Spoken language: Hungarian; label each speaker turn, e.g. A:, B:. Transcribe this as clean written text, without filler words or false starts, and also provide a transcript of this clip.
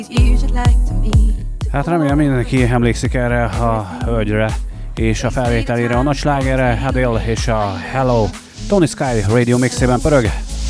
A: Hát remélem mindenki emlékszik erre a hölgyre és a felvételére, a nagy slágerre, Adele és a Hello Tony Sky Radio mixében pörög.